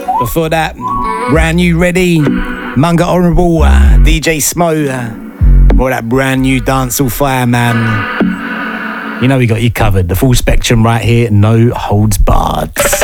Before that, brand new Ready, Munga Honourable, DJ Smo, more that brand new dancehall fire, man. You know we got you covered. The full spectrum right here, no holds barred.